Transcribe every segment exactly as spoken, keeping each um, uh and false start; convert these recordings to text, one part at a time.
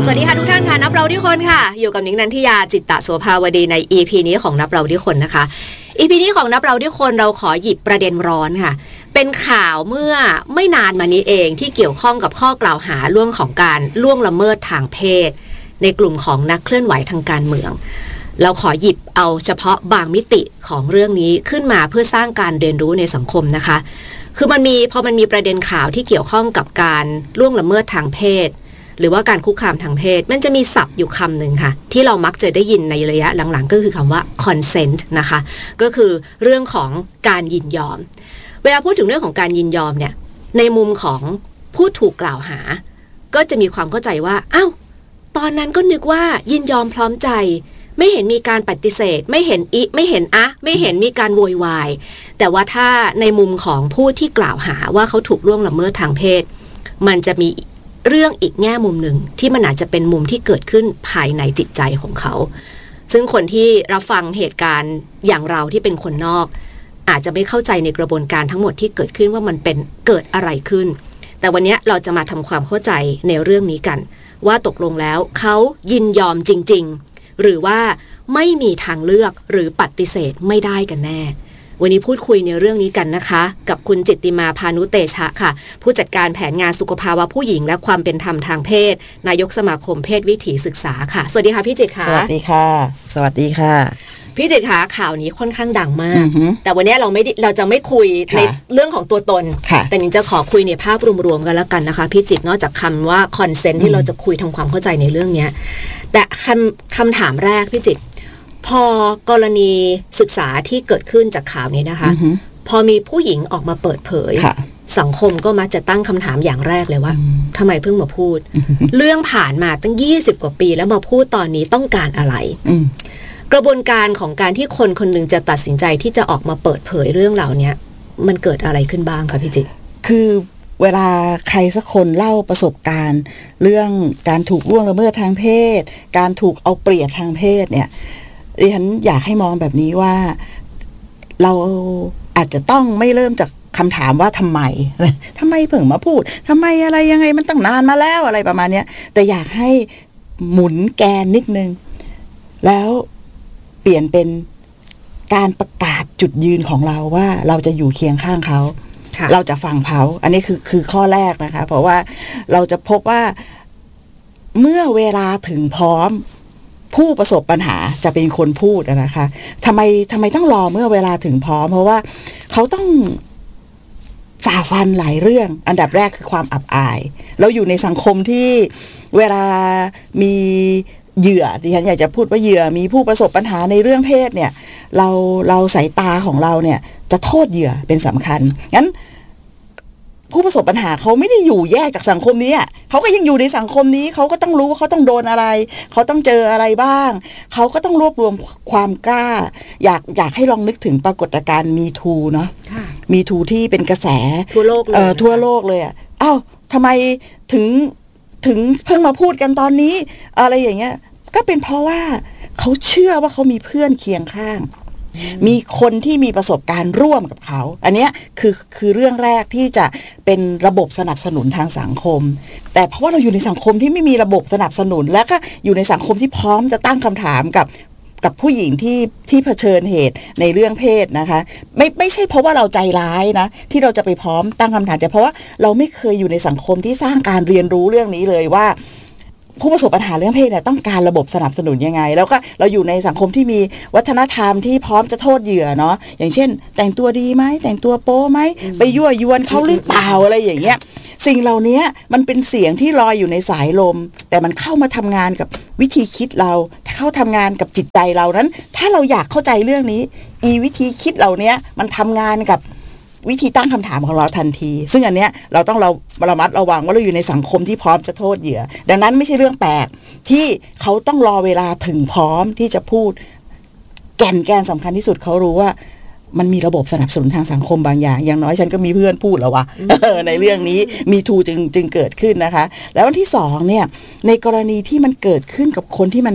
สวัสดีค่ะทุกท่านค่ะนับเราที่คนค่ะอยู่กับนิ้งนันทิยาจิตตโสภาวดีใน อี พี นี้ของนับเราที่คนนะคะ อี พี นี้ของนับเราที่คนเราขอหยิบประเด็นร้อนค่ะเป็นข่าวเมื่อไม่นานมานี้เองที่เกี่ยวข้องกับข้อกล่าวหาเรื่องของการล่วงละเมิดทางเพศในกลุ่มของนักเคลื่อนไหวทางการเมืองเราขอหยิบเอาเฉพาะบางมิติของเรื่องนี้ขึ้นมาเพื่อสร้างการเรียนรู้ในสังคมนะคะคือมันมีพอมันมีประเด็นข่าวที่เกี่ยวข้องกับการล่วงละเมิดทางเพศหรือว่าการคุกคามทางเพศมันจะมีศัพท์อยู่คำหนึ่งค่ะที่เรามักจะได้ยินในระยะหลังๆก็คือคำว่า consent นะคะก็คือเรื่องของการยินยอมเวลาพูดถึงเรื่องของการยินยอมเนี่ยในมุมของผู้ถูกกล่าวหาก็จะมีความเข้าใจว่าอ้าวตอนนั้นก็นึกว่ายินยอมพร้อมใจไม่เห็นมีการปฏิเสธไม่เห็นอิไม่เห็นอะไม่เห็นมีการโวยวายแต่ว่าถ้าในมุมของผู้ที่กล่าวหาว่าเขาถูกล่วงละเมิดทางเพศมันจะมีเรื่องอีกแง่มุมหนึ่งที่มันอาจจะเป็นมุมที่เกิดขึ้นภายในจิตใจของเขาซึ่งคนที่รับฟังเหตุการณ์อย่างเราที่เป็นคนนอกอาจจะไม่เข้าใจในกระบวนการทั้งหมดที่เกิดขึ้นว่ามันเป็นเกิดอะไรขึ้นแต่วันนี้เราจะมาทำความเข้าใจในเรื่องนี้กันว่าตกลงแล้วเขายินยอมจริงๆหรือว่าไม่มีทางเลือกหรือปฏิเสธไม่ได้กันแน่วันนี้พูดคุยในเรื่องนี้กันนะคะกับคุณจิตติมาพานุเตชะค่ะผู้จัดการแผนงานสุขภาวะผู้หญิงและความเป็นธรรมทางเพศนายกสมาคมเพศวิถีศึกษาค่ะสวัสดีค่ะพี่จิตค่ะสวัสดีค่ะสวัสดีค่ะพี่จิตค่ะข่าวนี้ค่อนข้างดังมากแต่วันนี้เราไม่เราจะไม่คุยในเรื่องของตัวตนแต่นิงจะขอคุยในภาพรวมๆกันแล้วกันนะคะพี่จิตนอกจากคำว่าคอนเซนต์ที่เราจะคุยทำความเข้าใจในเรื่องนี้แต่คำคำถามแรกพี่จิตพอกรณีศึกษาที่เกิดขึ้นจากข่าวนี้นะคะ uh-huh. พอมีผู้หญิงออกมาเปิดเผย uh-huh. สังคมก็มักจะตั้งคำถามอย่างแรกเลยว่า uh-huh. ทำไมเพิ่งมาพูด uh-huh. เรื่องผ่านมาตั้งยี่สิบกว่าปีแล้วมาพูดตอนนี้ต้องการอะไร uh-huh. กระบวนการของการที่คนคนหนึ่งจะตัดสินใจที่จะออกมาเปิดเผยเรื่องเหล่านี้มันเกิดอะไรขึ้นบ้างคะพี่จิตคือเวลาใครสักคนเล่าประสบการณ์เรื่องการถูกล่วงละเมิดทางเพศการถูกเอาเปรียบทางเพศเนี่ยดิฉันอยากให้มองแบบนี้ว่าเราอาจจะต้องไม่เริ่มจากคำถามว่าทำไมทำไมเพิ่งมาพูดทำไมอะไรยังไงมันตั้งนานมาแล้วอะไรประมาณนี้แต่อยากให้หมุนแกนนิดนึงแล้วเปลี่ยนเป็นการประกาศจุดยืนของเราว่าเราจะอยู่เคียงข้างเขาเราจะฟังเขาอันนี้คือคือข้อแรกนะคะเพราะว่าเราจะพบว่าเมื่อเวลาถึงพร้อมผู้ประสบปัญหาจะเป็นคนพูดนะคะทำไมทำไมต้องรอเมื่อเวลาถึงพร้อมเพราะว่าเขาต้องฝ่าฟันหลายเรื่องอันดับแรกคือความอับอายเราอยู่ในสังคมที่เวลามีเหยื่อดิฉันอยากจะพูดว่าเหยื่อมีผู้ประสบปัญหาในเรื่องเพศเนี่ยเราเราสายตาของเราเนี่ยจะโทษเหยื่อเป็นสำคัญงั้นผู้ประสบปัญหาเขาไม่ได้อยู่แยกจากสังคมนี้เขาก็ยังอยู่ในสังคมนี้เขาก็ต้องรู้ว่าเขาต้องโดนอะไรเขาต้องเจออะไรบ้างเขาก็ต้องรวบรวมความกล้าอยากอยากให้ลองนึกถึงปรากฏการณ์มีทูเนาะมีทูที่เป็นกระแสทั่วโลกเลยเออทั่วโลกเลยอ่ะอ้าวทำไมถึงถึงเพิ่งมาพูดกันตอนนี้อะไรอย่างเงี้ยก็เป็นเพราะว่าเขาเชื่อว่าเขามีเพื่อนเคียงข้างมีคนที่มีประสบการณ์ร่วมกับเขาอันนี้คือคือเรื่องแรกที่จะเป็นระบบสนับสนุนทางสังคมแต่เพราะว่าเราอยู่ในสังคมที่ไม่มีระบบสนับสนุนและก็อยู่ในสังคมที่พร้อมจะตั้งคำถามกับกับผู้หญิงที่ที่เผชิญเหตุในเรื่องเพศนะคะไม่ไม่ใช่เพราะว่าเราใจร้ายนะที่เราจะไปพร้อมตั้งคำถามแต่เพราะว่าเราไม่เคยอยู่ในสังคมที่สร้างการเรียนรู้เรื่องนี้เลยว่าผู้ประสบปัญหาเรื่องเพศเนี่ยต้องการระบบสนับสนุนยังไงแล้วก็เราอยู่ในสังคมที่มีวัฒนธรรมที่พร้อมจะโทษเหยื่อเนาะอย่างเช่นแต่งตัวดีไหมแต่งตัวโป๊ไหมไปยั่วยวนเขาหรือเปล่าอะไรอย่างเงี้ยสิ่งเหล่านี้มันเป็นเสียงที่ลอยอยู่ในสายลมแต่มันเข้ามาทำงานกับวิธีคิดเราเข้าทำงานกับจิตใจเรานั้นถ้าเราอยากเข้าใจเรื่องนี้อีวิธีคิดเหล่านี้มันทำงานกับวิธีตั้งคำถามของเราทันทีซึ่งอันเนี้ยเราต้องเราระมัดระวังว่าเราอยู่ในสังคมที่พร้อมจะโทษเหยื่อดังนั้นไม่ใช่เรื่องแปลกที่เขาต้องรอเวลาถึงพร้อมที่จะพูดแก่นแกนสำคัญที่สุดเขารู้ว่ามันมีระบบสนับสนุนทางสังคมบางอย่างอย่างน้อยฉันก็มีเพื่อนพูดแล้ววะ ในเรื่องนี้มีทูจึงจึงเกิดขึ้นนะคะแล้ววันที่สองเนี่ยในกรณีที่มันเกิดขึ้นกับคนที่มัน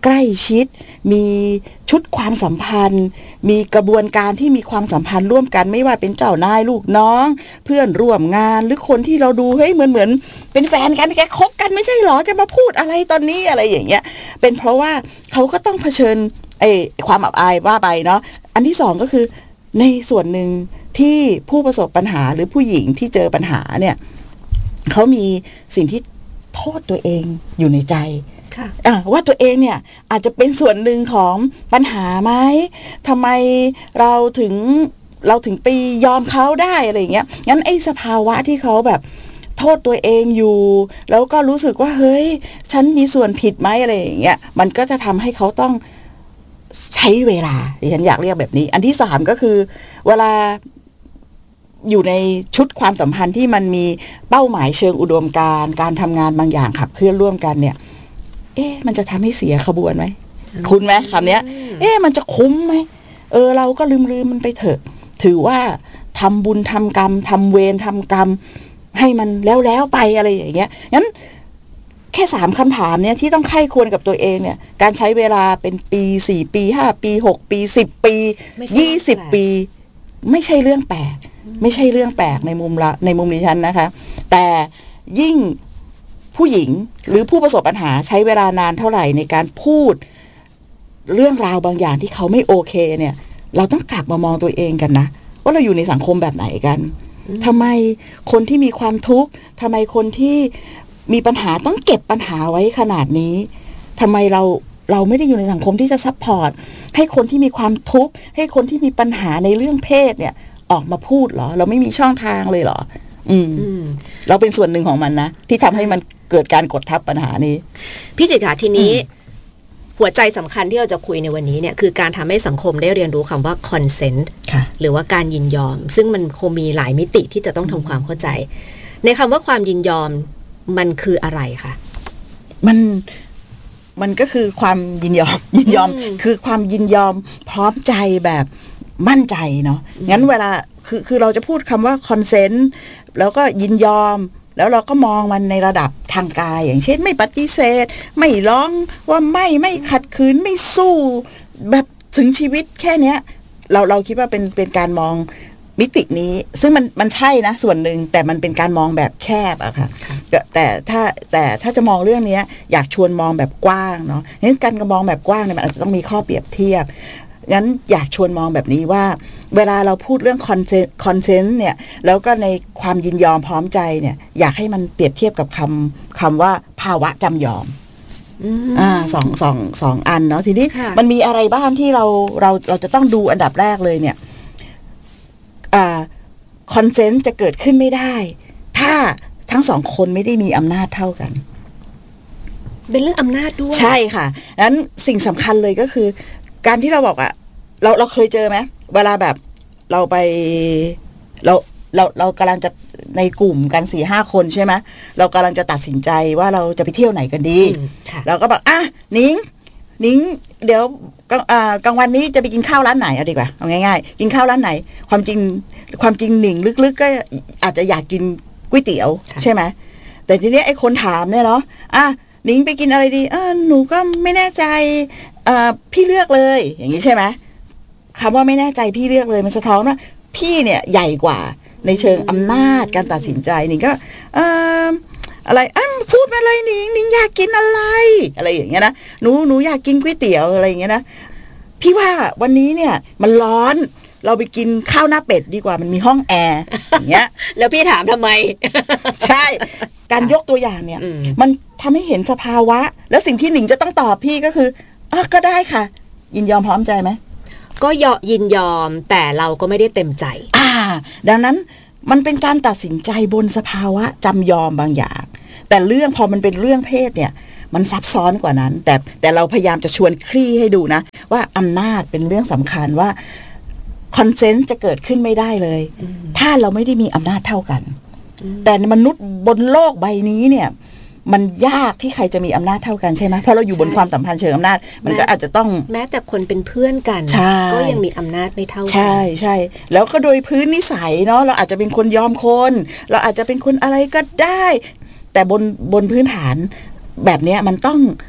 ใกล้ชิดมีชุดความสัมพันธ์มีกระบวนการที่มีความสัมพันธ์ร่วมกันไม่ว่าเป็นเจ้านายลูกน้องเพื่อนร่วมงานหรือคนที่เราดูเฮ้ยเหมือนเหมือนเป็นแฟนกันแกคบกันไม่ใช่หรอแกมาพูดอะไรตอนนี้อะไรอย่างเงี้ยเป็นเพราะว่าเขาก็ต้องเผชิญไอ้ความอับอายว่าไปเนาะอันที่สองก็คือในส่วนหนึ่งที่ผู้ประสบปัญหาหรือผู้หญิงที่เจอปัญหาเนี่ยเขามีสิ่งที่โทษตัวเองอยู่ในใจว่าตัวเองเนี่ยอาจจะเป็นส่วนหนึ่งของปัญหาไหมทำไมเราถึงเราถึงไปยอมเขาได้อะไรอย่างเงี้ยงั้นไอ้สภาวะที่เขาแบบโทษตัวเองอยู่แล้วก็รู้สึกว่าเฮ้ยฉันมีส่วนผิดไหมอะไรอย่างเงี้ยมันก็จะทำให้เขาต้องใช้เวลาดิฉันอยากเรียกแบบนี้อันที่สามก็คือเวลาอยู่ในชุดความสัมพันธ์ที่มันมีเป้าหมายเชิงอุดมการณ์การทำงานบางอย่างขับเคลื่อนร่วมกันเนี่ยเอ๊ะมันจะทำให้เสียขบวนไหมคุณไหมคำนี้เอ๊ะมันจะคุ้มไหมเออเราก็ลืมลืมมันไปเถอะถือว่าทำบุญทำกรรมทำเวรทำกรรมให้มันแล้วแล้วไปอะไรอย่างเงี้ยงั้นแค่สามคำถามเนี่ยที่ต้องไข้ควรกับตัวเองเนี่ยการใช้เวลาเป็นปีสี่ปีห้าปีหกปีสิบปียี่สิบปีไม่ใช่เรื่องแปลกไม่ใช่เรื่องแปลกในมุมละในมุมดิฉันนะคะแต่ยิ่งผู้หญิงหรือผู้ประสบปัญหาใช้เวลานานเท่าไหร่ในการพูดเรื่องราวบางอย่างที่เขาไม่โอเคเนี่ยเราต้องกลับมามองตัวเองกันนะว่าเราอยู่ในสังคมแบบไหนกันทำไมคนที่มีความทุกข์ทำไมคนที่มีปัญหาต้องเก็บปัญหาไว้ขนาดนี้ทำไมเราเราไม่ได้อยู่ในสังคมที่จะซัพพอร์ตให้คนที่มีความทุกข์ให้คนที่มีปัญหาในเรื่องเพศเนี่ยออกมาพูดเหรอเราไม่มีช่องทางเลยเหรออืมเราเป็นส่วนหนึ่งของมันนะที่ทำให้มันเกิดการกดทับปัญหานี้พี่จิตรทีนี้หัวใจสำคัญที่เราจะคุยในวันนี้เนี่ยคือการทำให้สังคมได้เรียนรู้คำว่า consent หรือว่าการยินยอมซึ่งมันคงมีหลายมิติที่จะต้องทำความเข้าใจในคำว่าความยินยอมมันคืออะไรคะมันมันก็คือความยินยอมยินยอมคือความยินยอมพร้อมใจแบบมั่นใจเนาะงั้นเวลาคือคือเราจะพูดคำว่า consent แล้วก็ยินยอมแล้วเราก็มองมันในระดับทางกายอย่างเช่นไม่ปฏิเสธไม่ร้องว่าไม่ไม่ขัดขืนไม่สู้แบบถึงชีวิตแค่เนี้ยเราเราคิดว่าเป็นเป็นการมองมิตินี้ซึ่งมันมันใช่นะส่วนหนึ่งแต่มันเป็นการมองแบบแคบอะค่ะแต่ถ้าแต่ถ้าจะมองเรื่องนี้อยากชวนมองแบบกว้างเนาะงั้นการมองแบบกว้างเนี่ยมันอาจจะต้องมีข้อเปรียบเทียบงั้นอยากชวนมองแบบนี้ว่าเวลาเราพูดเรื่องคอนเซนต์คอนเซนต์เนี่ยแล้วก็ในความยินยอมพร้อมใจเนี่ยอยากให้มันเปรียบเทียบกับคำคำว่าภาวะจำยอมอ่าสองสองสองอันเนาะทีนี้มันมีอะไรบ้างที่เราเราเราจะต้องดูอันดับแรกเลยเนี่ยอ่าคอนเซนต์จะเกิดขึ้นไม่ได้ถ้าทั้งสองคนไม่ได้มีอำนาจเท่ากันเป็นเรื่องอำนาจด้วยใช่ค่ะนั้นสิ่งสำคัญเลยก็คือการที่เราบอกอะเราเราเคยเจอไหมเวลาแบบเราไปเราเราเรากำลังจะในกลุ่มกันสี่ห้าคนใช่ไหมเรากำลังจะตัดสินใจว่าเราจะไปเที่ยวไหนกันดีเราก็บอกอ่ะนิ้งนิ้งเดี๋ยวกลางวันนี้จะไปกินข้าวร้านไหนเอาดีกว่าเอาง่ายๆกินข้าวร้านไหนความจริงความจริงหนิงลึกๆก็อาจจะอยากกินก๋วยเตี๋ยวใช่ไหมแต่ทีนี้ไอ้คนถามเนี่ยเนาะอ่ะนิ้งไปกินอะไรดีเออหนูก็ไม่แน่ใจพี่เลือกเลยอย่างนี้ใช่ไหมคำว่าไม่แน่ใจพี่เลือกเลยมันสะท้อนว่าพี่เนี่ยใหญ่กว่าในเชิงอำนาจการตัดสินใจนี่ก็เอ่ออะไรอ่ะพูดมาเลยนิงนิงอยากกินอะไรอะไรอย่างเงี้ยนะหนูหนูอยากกินก๋วยเตี๋ยวอะไรอย่างเงี้ยนะพี่ว่าวันนี้เนี่ยมันร้อนเราไปกินข้าวหน้าเป็ดดีกว่ามันมีห้องแอร์อย่างเงี้ยแล้วพี่ถามทำไมใช่การยกตัวอย่างเนี่ยมันทำให้เห็นสภาวะแล้วสิ่งที่หนิงจะต้องตอบพี่ก็คืออ๋อก็ได้ค่ะยินยอมพร้อมใจไหมก็ยอมยินยอมแต่เราก็ไม่ได้เต็มใจอ่าดังนั้นมันเป็นการตัดสินใจบนสภาวะจำยอมบางอย่างแต่เรื่องพอมันเป็นเรื่องเพศเนี่ยมันซับซ้อนกว่านั้นแต่แต่เราพยายามจะชวนคลี่ให้ดูนะว่าอำนาจเป็นเรื่องสำคัญว่าคอนเซนต์จะเกิดขึ้นไม่ได้เลยถ้าเราไม่ได้มีอำนาจเท่ากันแต่มนุษย์บนโลกใบนี้เนี่ยมันยากที่ใครจะมีอำนาจเท่ากันใช่ไหมเพราะเราอยู่บนความสัมพันธ์เชิงอำนาจมันก็อาจจะต้องแม้แต่คนเป็นเพื่อนกันก็ยังมีอำนาจไม่เท่ากันใช่ใช่แล้วก็โดยพื้นนิสัยเนาะเราอาจจะเป็นคนยอมคนเราอาจจะเป็นคนอะไรก็ได้แต่บนบนพื้นฐานแบบนี้มันต้อง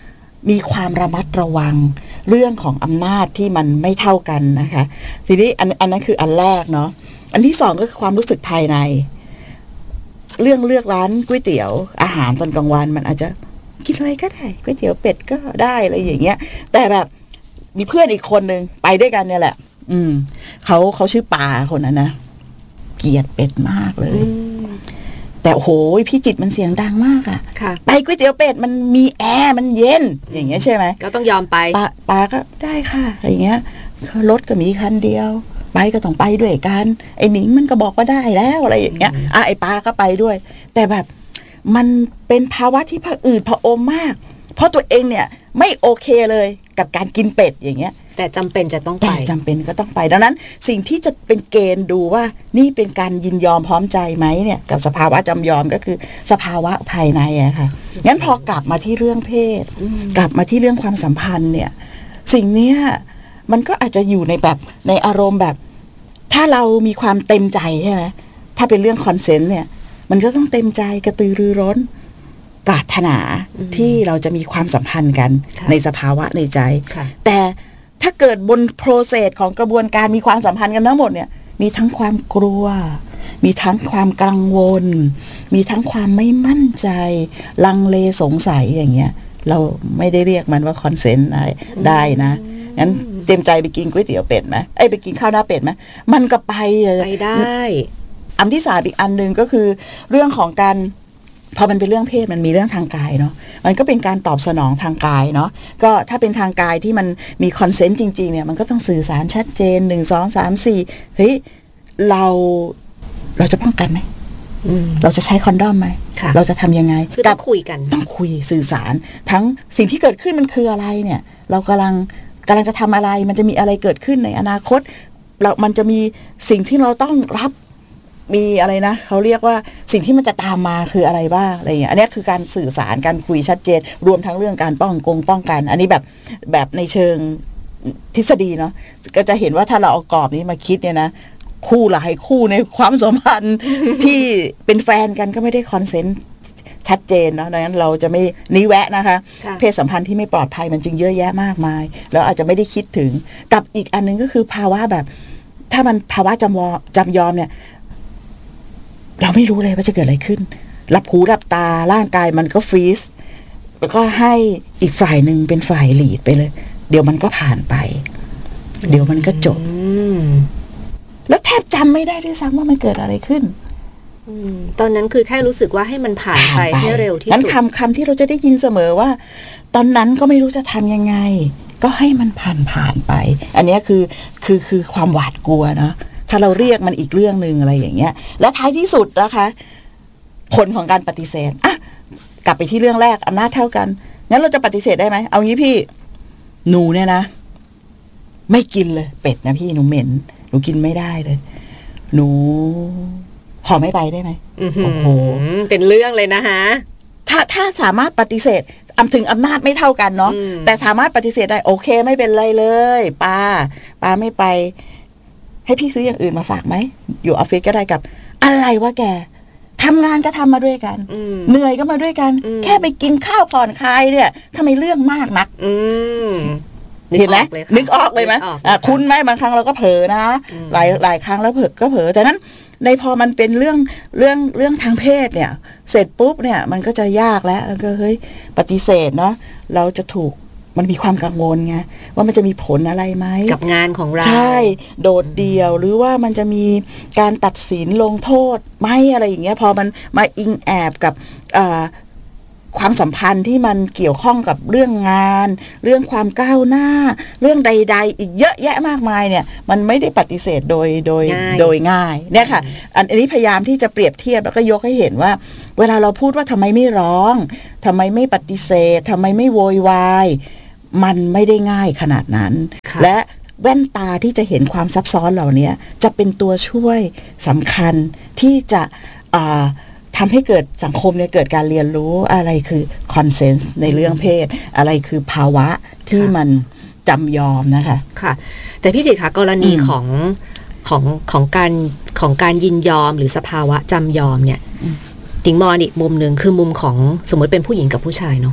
มีความระมัดระวังเรื่องของอำนาจที่มันไม่เท่ากันนะคะทีนี้อันอันนั้นคืออันแรกเนาะอันที่สองก็คือความรู้สึกภายในเรื่องเลือกร้านก๋วยเตี๋ยวอาหารตอนกลางวันมันอาจจะกินอะไรก็ได้ก๋วยเตี๋ยวเป็ดก็ได้อะไรอย่างเงี้ยแต่แบบมีเพื่อนอีกคนนึงไปด้วยกันเนี่ยแหละอืมเขาเขาชื่อปาคนนั้นนะเกลียดเป็ดมากเลยแต่โอ้โหพี่จิตมันเสียงดังมากอะไปก๋วยเตี๋ยวเป็ดมันมีแอร์มันเย็นอย่างเงี้ยใช่ไหมก็ต้องยอมไปปาปาก็ได้ค่ะอะไรเงี้ยรถก็มีคันเดียวไปก็ต้องไปด้วยกันไอ้หนิงมันก็บอกว่าได้แล้วอะไรอย่างเงี้ยอ่ะไอ้ปาก็ไปด้วยแต่แบบมันเป็นภาวะที่ผะอืดผะอมมากเพราะตัวเองเนี่ยไม่โอเคเลยกับการกินเป็ดอย่างเงี้ยแต่จำเป็นจะต้องไปแต่จำเป็นก็ต้องไปดังนั้นสิ่งที่จะเป็นเกณฑ์ดูว่านี่เป็นการยินยอมพร้อมใจไหมเนี่ยกับสภาวะจำยอมก็คือสภาวะภายในอะค่ะงั้นพอกลับมาที่เรื่องเพศกลับมาที่เรื่องความสัมพันธ์เนี่ยสิ่งเนี้ยมันก็อาจจะอยู่ในแบบในอารมณ์แบบถ้าเรามีความเต็มใจใช่ไหมถ้าเป็นเรื่องคอนเซนต์เนี่ยมันก็ต้องเต็มใจกระตือรือร้นปรารถนาที่เราจะมีความสัมพันธ์กันในสภาวะในใจแต่ถ้าเกิดบนโปรเซสของกระบวนการมีความสัมพันธ์กันทั้งหมดเนี่ยมีทั้งความกลัวมีทั้งความกังวลมีทั้งความไม่มั่นใจลังเลสงสัยอย่างเงี้ยเราไม่ได้เรียกมันว่าคอนเซนต์ได้นะงั้นเต็มใจไปกินก๋วยเตี๋ยวเป็ดไหมไอ้ไปกินข้าวหน้าเป็ดไหมมันก็ไปไปได้อันที่สามอีกอันนึงก็คือเรื่องของการพอมันเป็นเรื่องเพศมันมีเรื่องทางกายเนาะมันก็เป็นการตอบสนองทางกายเนาะก็ถ้าเป็นทางกายที่มันมีคอนเซนต์จริงๆเนี่ยมันก็ต้องสื่อสารชัดเจนหนึ่งสองสามสี่เฮ้ยเราเราจะป้องกันไหมเราจะใช้คอนดอมไหมเราจะทำยังไงคือต้องคุยกันต้องคุยสื่อสารทั้งสิ่งที่เกิดขึ้นมันคืออะไรเนี่ยเรากำลังกำลังจะทำอะไรมันจะมีอะไรเกิดขึ้นในอนาคตเรามันจะมีสิ่งที่เราต้องรับมีอะไรนะเขาเรียกว่าสิ่งที่มันจะตามมาคืออะไรบ้างอะไรอย่างเงี้ยอันนี้คือการสื่อสารการคุยชัดเจนรวมทั้งเรื่องการป้องกงป้องกันอันนี้แบบแบบในเชิงทฤษฎีเนาะก็จะเห็นว่าถ้าเราเอากรอบนี้มาคิดเนี่ยนะคู่หลายคู่ในความสัมพันธ์ ที่เป็นแฟนกันก็ไม่ได้คอนเซนต์ชัดเจนเนาะดังนั้นเราจะไม่นิแวะนะคะเพศสัมพันธ์ที่ไม่ปลอดภัยมันจึงเยอะแยะมากมายแล้วอาจจะไม่ได้คิดถึงกับอีกอันนึงก็คือภาวะแบบถ้ามันภาวะจำวจำยอมเนี่ยเราไม่รู้เลยว่าจะเกิดอะไรขึ้นรับหูรับตาร่างกายมันก็ฟรีซแล้วก็ให้อีกฝ่ายหนึ่งเป็นฝ่ายลีดไปเลยเดี๋ยวมันก็ผ่านไปเดี๋ยวมันก็จบแล้วแทบจำไม่ได้ด้วยซ้ำว่ามันเกิดอะไรขึ้นตอนนั้นคือแค่รู้สึกว่าให้มันผ่านไปให้เร็วที่สุดงั้นคำคำที่เราจะได้ยินเสมอว่าตอนนั้นก็ไม่รู้จะทำยังไงก็ให้มันผ่านผ่านไปอันนี้คือคือคือความหวาดกลัวเนาะถ้าเราเรียกมันอีกเรื่องนึงอะไรอย่างเงี้ยและท้ายที่สุดนะคะผลของการปฏิเสธอ่ะกลับไปที่เรื่องแรกอำนาจเท่ากันงั้นเราจะปฏิเสธได้ไหมเอางี้พี่หนูเนี่ยนะไม่กินเลยเป็ดนะพี่หนูเหม็นหนูกินไม่ได้เลยหนูขอไม่ไปได้ไหมโอ้โหเป็นเรื่องเลยนะฮะถ้าถ้าสามารถปฏิเสธอำถึงอำนาจไม่เท่ากันเนาะแต่สามารถปฏิเสธได้โอเคไม่เป็นไรเลยป้าป้าไม่ไปให้พี่ซื้ออย่างอื่นมาฝากไหมอยู่ออฟฟิศก็ได้กับอะไรวะแกทำงานก็ทำมาด้วยกันเหนื่อยก็มาด้วยกันแค่ไปกินข้าวผ่อนคลายเนี่ยทำไมเรื่องมากนักเห็นไหมนึกออกเลยไหมคุณไหมบางครั้งเราก็เผลอนะหลายหลายครั้งแล้วเผลอก็เผลอแต่นั้นในพอมันเป็นเรื่องเรื่องเรื่องทางเพศเนี่ยเสร็จปุ๊บเนี่ยมันก็จะยากแล้วแล้วก็เฮ้ยปฏิเสธเนาะเราจะถูกมันมีความกังวลไงว่ามันจะมีผลอะไรไหมกับงานของเราใช่โดดเดี่ยวหรือว่ามันจะมีการตัดสินลงโทษไหมอะไรอย่างเงี้ยพอมันมาอิงแอบกับความสัมพันธ์ที่มันเกี่ยวข้องกับเรื่องงานเรื่องความก้าวหน้าเรื่องใดๆอีกเยอะแยะมากมายเนี่ยมันไม่ได้ปฏิเสธโดยโดยโดยง่ายเนี่ยค่ะอันนี้พยายามที่จะเปรียบเทียบแล้วก็ยกให้เห็นว่าเวลาเราพูดว่าทำไมไม่ร้องทำไมไม่ปฏิเสธทำไมไม่โวยวายมันไม่ได้ง่ายขนาดนั้นและแว่นตาที่จะเห็นความซับซ้อนเหล่านี้จะเป็นตัวช่วยสำคัญที่จะทำให้เกิดสังคมเนี่ยเกิดการเรียนรู้อะไรคือคอนเซนส์ในเรื่องเพศอะไรคือภาวะที่มันจำยอมนะคะค่ะแต่พี่จิตค่ะกรณีของของของการของการยินยอมหรือสภาวะจำยอมเนี่ยดิ่งมองอีกมุมหนึ่งคือมุมของสมมติเป็นผู้หญิงกับผู้ชายเนาะ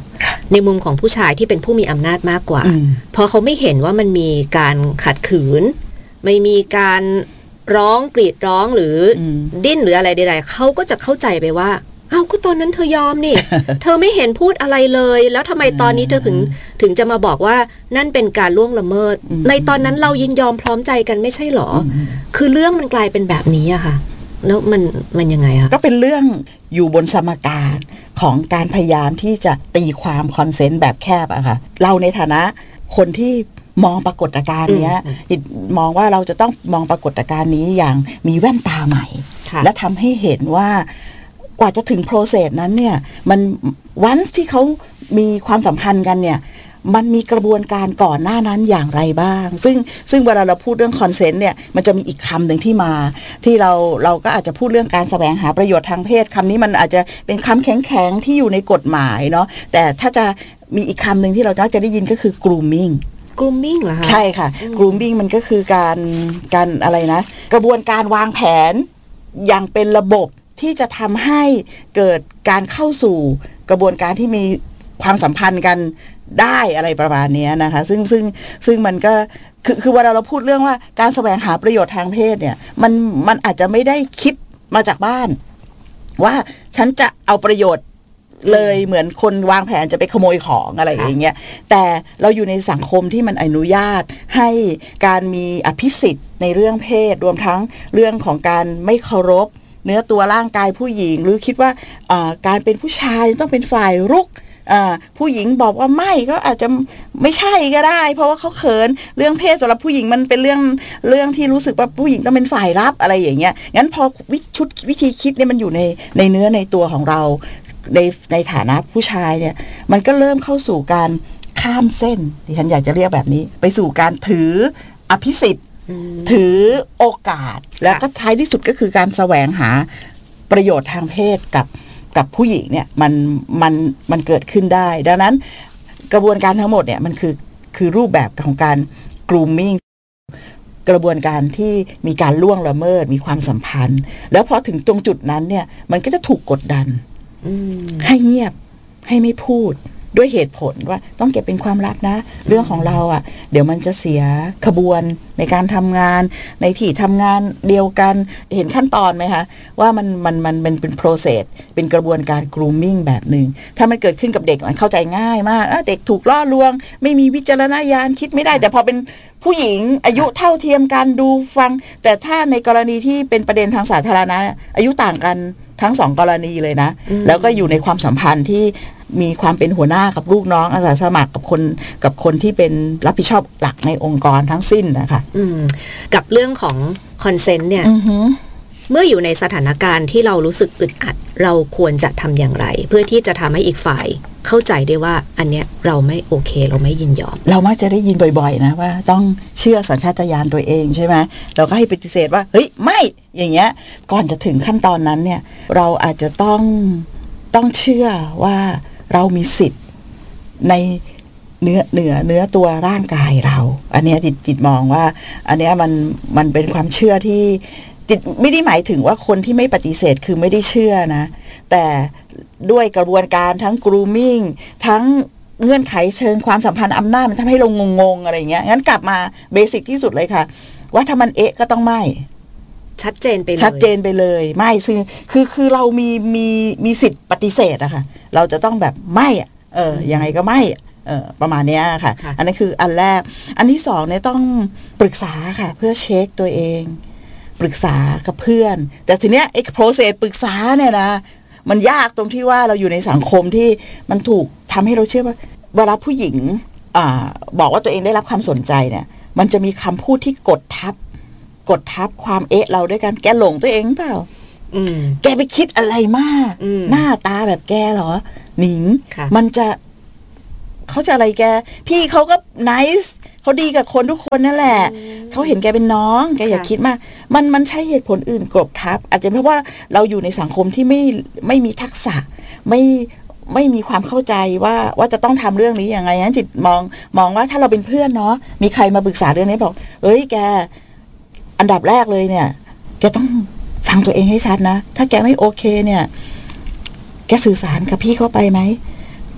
ในมุมของผู้ชายที่เป็นผู้มีอำนาจมากกว่าพอเขาไม่เห็นว่ามันมีการขัดขืนไม่มีการร้องกรีดร้องหรือดิ้นหรืออะไรใดๆเขาก็จะเข้าใจไปว่าอ้าวก็ตอนนั้นเธอยอมนี่ เธอไม่เห็นพูดอะไรเลยแล้วทำไมตอนนี้เธอถึงถึงจะมาบอกว่านั่นเป็นการล่วงละเมิดในตอนนั้นเรายินยอมพร้อมใจกันไม่ใช่หรอคือเรื่องมันกลายเป็นแบบนี้อะค่ะแล้วมันมันยังไงอะก็เป็นเรื่องอยู่บนสมการของการพยายามที่จะตีความคอนเซนต์แบบแคบอะค่ะเราในฐานะคนที่มองปรากฏการณ์เนี้ยมองว่าเราจะต้องมองปรากฏการณ์นี้อย่างมีแว่นตาใหม่และทำให้เห็นว่ากว่าจะถึงโปรเซสนั้นเนี่ยมันวันที่เขามีความสัมพันธ์กันเนี่ยมันมีกระบวนการก่อนหน้านั้นอย่างไรบ้างซึ่งซึ่งเวลาเราพูดเรื่องคอนเซนต์เนี่ยมันจะมีอีกคำหนึ่งที่มาที่เราเราก็อาจจะพูดเรื่องการแสวงหาประโยชน์ทางเพศคำนี้มันอาจจะเป็นคำแข็งๆที่อยู่ในกฎหมายเนาะแต่ถ้าจะมีอีกคำหนึ่งที่เราจะได้ยินก็คือ grooming grooming เหรอคะใช่ค่ะ grooming มันก็คือการการอะไรนะกระบวนการวางแผนอย่างเป็นระบบที่จะทำให้เกิดการเข้าสู่กระบวนการที่มีความสัมพันธ์กันได้อะไรประมาณนี้นะคะซึ่งซึ่งซึ่งมันก็คือคือเวลาเราพูดเรื่องว่าการแสวงหาประโยชน์ทางเพศเนี่ยมันมันอาจจะไม่ได้คิดมาจากบ้านว่าฉันจะเอาประโยชน์เลยเหมือนคนวางแผนจะไปขโมยของอะไรอย่างเงี้ยแต่เราอยู่ในสังคมที่มันอนุญาตให้การมีอภิสิทธิ์ในเรื่องเพศรวมทั้งเรื่องของการไม่เคารพเนื้อตัวร่างกายผู้หญิงหรือคิดว่าการเป็นผู้ชายต้องเป็นฝ่ายรุกผู้หญิงบอกว่าไม่ก็อาจจะไม่ใช่ก็ได้เพราะว่าเขาเขินเรื่องเพศสำหรับผู้หญิงมันเป็นเรื่องเรื่องที่รู้สึกว่าผู้หญิงต้องเป็นฝ่ายรับอะไรอย่างเงี้ยงั้นพอวิชุดวิธีคิดเนี่ยมันอยู่ในในเนื้อในตัวของเราในในฐานะผู้ชายเนี่ยมันก็เริ่มเข้าสู่การข้ามเส้นดิฉันอยากจะเรียกแบบนี้ไปสู่การถืออภิสิทธิ์ถือโอกาสแล้วก็ท้ายที่สุดก็คือการแสวงหาประโยชน์ทางเพศกับกับผู้หญิงเนี่ยมันมันมันเกิดขึ้นได้ดังนั้นกระบวนการทั้งหมดเนี่ยมันคือคือรูปแบบของการ grooming กระบวนการที่มีการล่วงละเมิดมีความสัมพันธ์แล้วพอถึงตรงจุดนั้นเนี่ยมันก็จะถูกกดดันให้เงียบให้ไม่พูดด้วยเหตุผลว่าต้องเก็บเป็นความลับนะเรื่องของเราอ่ะเดี๋ยวมันจะเสียขบวนในการทำงานในที่ทำงานเดียวกันเห็นขั้นตอนไหมคะว่ามันมันมันเป็นเป็น process เป็นกระบวนการ grooming แบบหนึ่งถ้ามันเกิดขึ้นกับเด็กมันเข้าใจง่ายมากเด็กถูกล่อลวงไม่มีวิจารณญาณคิดไม่ได้แต่พอเป็นผู้หญิงอายุเท่าเทียมกันดูฟังแต่ถ้าในกรณีที่เป็นประเด็นทางสาธารณะอายุต่างกันทั้งสองกรณีเลยนะแล้วก็อยู่ในความสัมพันธ์ที่มีความเป็นหัวหน้ากับลูกน้องอาสาสมัครกับคนกับคนที่เป็นรับผิดชอบหลักในองค์กรทั้งสิ้นนะคะกับเรื่องของคอนเซนต์เนี่ยเมื่ออยู่ในสถานการณ์ที่เรารู้สึกอึดอัดเราควรจะทำอย่างไรเพื่อที่จะทำให้อีกฝ่ายเข้าใจได้ว่าอันเนี้ยเราไม่โอเคเราไม่ยินยอมเรามักจะได้ยินบ่อยๆนะว่าต้องเชื่อสัญชาตญาณตัวเองใช่ไหมเราก็ให้ปฏิเสธว่าเฮ้ยไม่อย่างเงี้ยก่อนจะถึงขั้นตอนนั้นเนี่ยเราอาจจะต้องต้องเชื่อว่าเรามีสิทธิ์ในเนื้อเนื้อเนื้อตัวร่างกายเราอันนี้จิตจิตมองว่าอันนี้มันมันเป็นความเชื่อที่จิตไม่ได้หมายถึงว่าคนที่ไม่ปฏิเสธคือไม่ได้เชื่อนะแต่ด้วยกระบวนการทั้ง grooming ทั้งเงื่อนไขเชิงความสัมพันธ์อำนาจมันทำให้เรางงๆอะไรอย่างเงี้ยงั้นกลับมาเบสิกที่สุดเลยค่ะว่าถ้ามันเอ๊ะก็ต้องไม่ชัดเจนไปเลยชัดเจนไปเลยไม่ซึ่งคือคือเรามีมีมีสิทธิ์ปฏิเสธอะค่ะเราจะต้องแบบไม่เออยังไงก็ไม่เออประมาณนี้ค่ะอันนี้คืออันแรกอันที่สองเนี่ยต้องปรึกษาค่ะเพื่อเช็คตัวเองปรึกษากับเพื่อนแต่ทีเนี้ยไอ้ process ปรึกษาเนี่ยนะมันยากตรงที่ว่าเราอยู่ในสังคมที่มันถูกทำให้เราเชื่อว่าเวลาผู้หญิงอ่าบอกว่าตัวเองได้รับความสนใจเนี่ยมันจะมีคำพูดที่กดทับกดทับความเอ๊ะเราด้วยกันแกหลงตัวเองเปล่าแกไปคิดอะไรมากหน้าตาแบบแกเหรอหนิงมันจะเขาจะอะไรแกพี่เขาก็ไนซ์เขาดีกับคนทุกคนนั่นแหละเขาเห็นแกเป็นน้องแกอย่าคิดมากมันมันใช่เหตุผลอื่นกลบทับอาจจะเพราะว่าเราอยู่ในสังคมที่ไม่ไม่มีทักษะไม่ไม่มีความเข้าใจว่าว่าจะต้องทำเรื่องนี้ยังไงงั้นจิตมองมองว่าถ้าเราเป็นเพื่อนเนาะมีใครมาปรึกษาเรื่องนี้บอกเอ้ยแกอันดับแรกเลยเนี่ยแกต้องฟังตัวเองให้ชัดนะถ้าแกไม่โอเคเนี่ยแกสื่อสารกับพี่เข้าไปไหม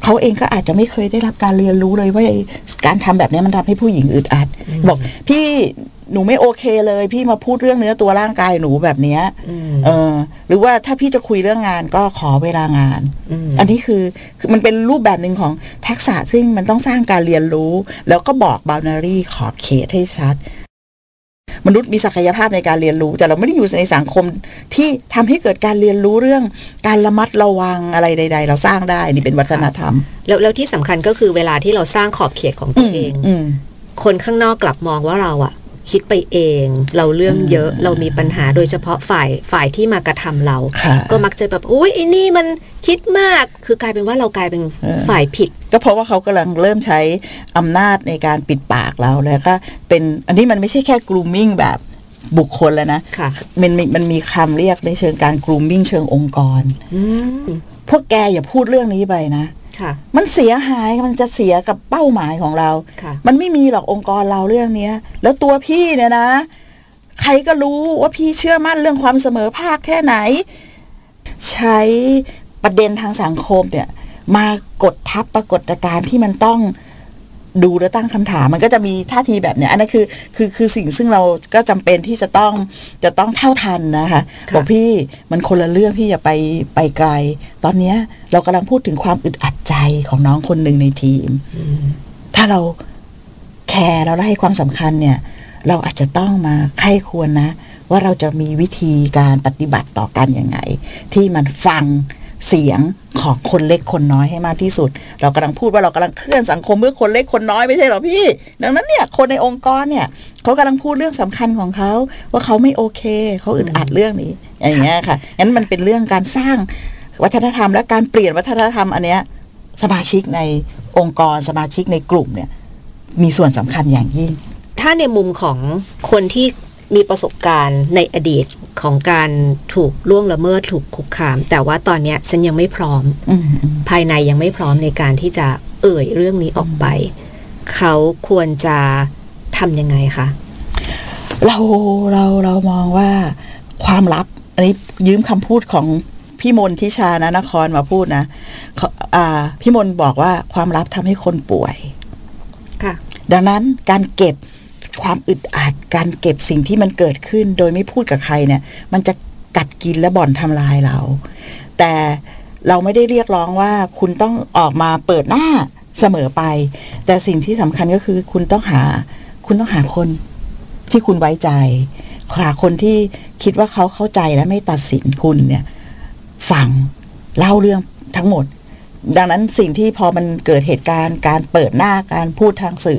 เขาเองก็อาจจะไม่เคยได้รับการเรียนรู้เลยว่าการทำแบบนี้มันทำให้ผู้หญิงอึดอัดบอกพี่หนูไม่โอเคเลยพี่มาพูดเรื่องเนื้อตัวร่างกายหนูแบบนี้เออหรือว่าถ้าพี่จะคุยเรื่องงานก็ขอเวลางานอันนี้คือคือมันเป็นรูปแบบหนึ่งของทักษะซึ่งมันต้องสร้างการเรียนรู้แล้วก็บอกบาวนารีขอบเขตให้ชัดมนุษย์มีศักยภาพในการเรียนรู้แต่เราไม่ได้อยู่ในสังคมที่ทำให้เกิดการเรียนรู้เรื่องการระมัดระวังอะไรใดๆเราสร้างได้นี่เป็นวัฒนธรรมแล้วแล้วที่สำคัญก็คือเวลาที่เราสร้างขอบเขตของตัวเองคนข้างนอกกลับมองว่าเราอะคิดไปเองเราเรื่องเยอะเรามีปัญหาโดยเฉพาะฝ่ายฝ่ายที่มากระทำเราก็มักจะแบบโอ้ยไอ้นี่มันคิดมากคือกลายเป็นว่าเรากลายเป็นฝ่ายผิดก็เพราะว่าเขากำลังเริ่มใช้อำนาจในการปิดปากเราแล้วก็เป็นอันนี้มันไม่ใช่แค่ grooming แบบบุคคลแล้วนะมันมันมีคำเรียกในเชิงการ grooming เชิงองค์กรพวกแกอย่าพูดเรื่องนี้ไปนะมันเสียหายมันจะเสียกับเป้าหมายของเรามันไม่มีหรอกองค์กรเราเรื่องนี้แล้วตัวพี่เนี่ยนะใครก็รู้ว่าพี่เชื่อมั่นเรื่องความเสมอภาคแค่ไหนใช้ประเด็นทางสังคมเนี่ยมากดทับปรากฏการณ์ที่มันต้องดูและตั้งคำถามมันก็จะมีท่าทีแบบเนี้ยอันนั้นคือคือคือสิ่งซึ่งเราก็จำเป็นที่จะต้องจะต้องเท่าทันนะคะบอกพี่มันคนละเรื่องพี่อย่าไปไปไกลตอนเนี้ยเรากำลังพูดถึงความอึดอัดใจของน้องคนหนึ่งในทีมถ้าเราแคร์แล้วให้ความสำคัญเนี่ยเราอาจจะต้องมาไข้ควรนะว่าเราจะมีวิธีการปฏิบัติต่อกันยังไงที่มันฟังเสียงของคนเล็กคนน้อยให้มากที่สุดเรากำลังพูดว่าเรากำลังเคลื่อนสังคมเมื่อคนเล็กคนน้อยไม่ใช่หรอพี่ดังนั้นเนี่ยคนในองค์กรเนี่ยเขากำลังพูดเรื่องสำคัญของเขาว่าเขาไม่โอเคเขาอึดอัดเรื่องนี้อย่างเงี้ยค่ะงั้นมันเป็นเรื่องการสร้างวัฒนธรรมและการเปลี่ยนวัฒนธรรมอันเนี้ยสมาชิกในองค์กรสมาชิกในกลุ่มเนี่ยมีส่วนสำคัญอย่างยิ่งถ้าในมุมของคนที่มีประสบการณ์ในอดีตของการถูกล่วงละเมิดถูกคุกคามแต่ว่าตอนนี้ฉันยังไม่พร้อมภายในยังไม่พร้อมในการที่จะเอ่ยเรื่องนี้ออกไปเขาควรจะทำยังไงคะเราเราเรามองว่าความลับอันนี้ยืมคำพูดของพี่มนทิชานะนครมาพูดนะพี่มนบอกว่าความลับทำให้คนป่วยค่ะดังนั้นการเก็บความอึดอัดการเก็บสิ่งที่มันเกิดขึ้นโดยไม่พูดกับใครเนี่ยมันจะกัดกินและบ่อนทำลายเราแต่เราไม่ได้เรียกร้องว่าคุณต้องออกมาเปิดหน้าเสมอไปแต่สิ่งที่สำคัญก็คือคุณต้องหาคุณต้องหาคนที่คุณไว้ใจหาคนที่คิดว่าเขาเข้าใจและไม่ตัดสินคุณเนี่ยฟังเล่าเรื่องทั้งหมดดังนั้นสิ่งที่พอมันเกิดเหตุการณ์การเปิดหน้าการพูดทางสื่อ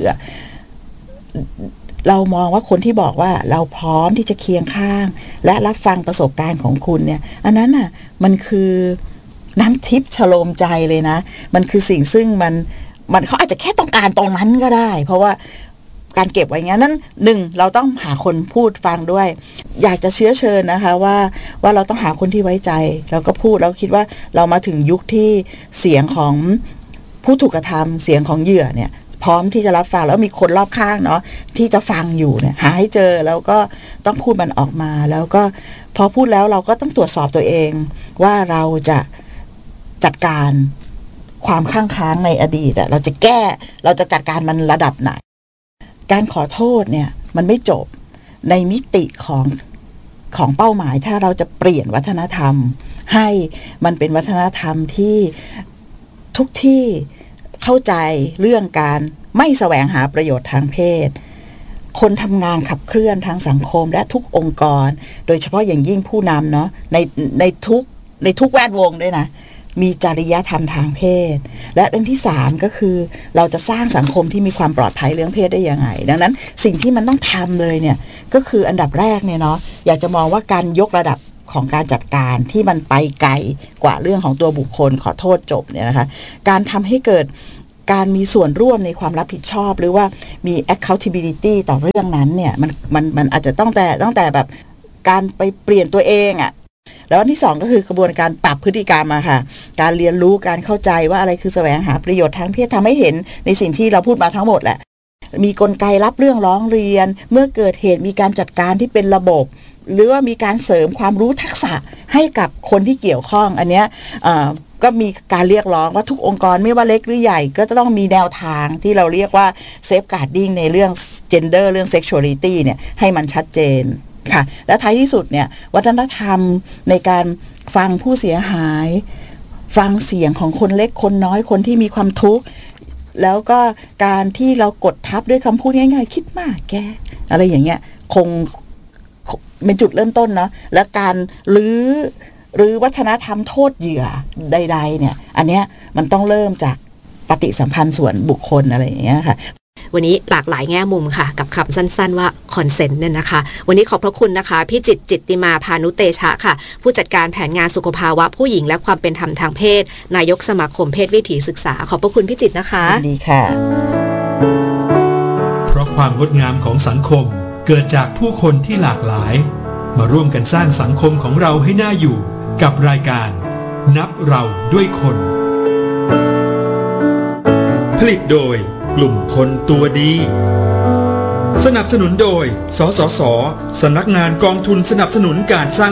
เรามองว่าคนที่บอกว่าเราพร้อมที่จะเคียงข้างและรับฟังประสบการณ์ของคุณเนี่ยอันนั้นน่ะมันคือน้ำทิพย์ชโลมใจเลยนะมันคือสิ่งซึ่งมันมันเขาอาจจะแค่ต้องการตรงนั้นก็ได้เพราะว่าการเก็บไว้งั้นนั้นหนึ่งเราต้องหาคนพูดฟังด้วยอยากจะเชื้อเชิญนะคะว่าว่าเราต้องหาคนที่ไว้ใจเราก็พูดแล้วคิดว่าเรามาถึงยุคที่เสียงของผู้ถูกกระทำเสียงของเหยื่อเนี่ยพร้อมที่จะรับฟังแล้วมีคนรอบข้างเนาะที่จะฟังอยู่เนี่ยหาให้เจอแล้วก็ต้องพูดมันออกมาแล้วก็พอพูดแล้วเราก็ต้องตรวจสอบตัวเองว่าเราจะจัดการความข้างค้างในอดีตอะเราจะแก้เราจะจัดการมันระดับไหนการขอโทษเนี่ยมันไม่จบในมิติของของเป้าหมายถ้าเราจะเปลี่ยนวัฒนธรรมให้มันเป็นวัฒนธรรมที่ทุกที่เข้าใจเรื่องการไม่แสวงหาประโยชน์ทางเพศคนทำงานขับเคลื่อนทางสังคมและทุกองค์กรโดยเฉพาะอย่างยิ่งผู้นำเนาะในในทุกในทุกแวดวงด้วยนะมีจริยธรรมทางเพศและเรื่องที่สามก็คือเราจะสร้างสังคมที่มีความปลอดภัยเรื่องเพศได้ยังไงดังนั้นสิ่งที่มันต้องทำเลยเนี่ยก็คืออันดับแรกเนี่ยเนาะอยากจะมองว่าการยกระดับของการจัดการที่มันไปไกลกว่าเรื่องของตัวบุคคลขอโทษจบเนี่ยนะคะการทำให้เกิดการมีส่วนร่วมในความรับผิดชอบหรือว่ามี accountability ต่อเรื่องนั้นเนี่ยมันมันมันอาจจะต้องแต่ตั้งแต่แบบการไปเปลี่ยนตัวเองอะแล้วอันที่สองก็คือกระบวนการปรับพฤติกรรมอะค่ะการเรียนรู้การเข้าใจว่าอะไรคือแสวงหาประโยชน์ทางเพศทำให้เห็นในสิ่งที่เราพูดมาทั้งหมดแหละมีกลไกรับเรื่องร้องเรียนเมื่อเกิดเหตุมีการจัดการที่เป็นระบบหรือว่ามีการเสริมความรู้ทักษะให้กับคนที่เกี่ยวข้องอันเนี้ยก็มีการเรียกร้องว่าทุกองค์กรไม่ว่าเล็กหรือใหญ่ก็จะต้องมีแนวทางที่เราเรียกว่า safeguarding ในเรื่อง gender เรื่อง sexuality เนี่ยให้มันชัดเจนค่ะและท้ายที่สุดเนี่ยวัฒนธรรมในการฟังผู้เสียหายฟังเสียงของคนเล็กคนน้อยคนที่มีความทุกข์แล้วก็การที่เรากดทับด้วยคำพูดง่ายๆคิดมากแกอะไรอย่างเงี้ยคงเป็นจุดเริ่มต้นเนาะและการรื้อหรือวัฒนธรรมโทษเหยื่อใดๆเนี่ยอันเนี้ยมันต้องเริ่มจากปฏิสัมพันธ์ส่วนบุคคลอะไรอย่างเงี้ยค่ะวันนี้หลากหลายแง่มุมค่ะกับคำสั้นๆว่าคอนเซนต์เนี่ยนะคะวันนี้ขอบพระคุณนะคะพี่จิตรจิตติมาพานุเตชะค่ะผู้จัดการแผนงานสุขภาวะผู้หญิงและความเป็นธรรมทางเพศนายกสมาคมเพศวิถีศึกษาขอบพระคุณพี่จิตรนะคะดีค่ะเพราะความงดงามของสังคมเกิดจากผู้คนที่หลากหลายมาร่วมกันสร้างสังคมของเราให้น่าอยู่กับรายการนับเราด้วยคนผลิตโดยกลุ่มคนตัวดีสนับสนุนโดยสสส.สำนักงานกองทุนสนับสนุนการสร้าง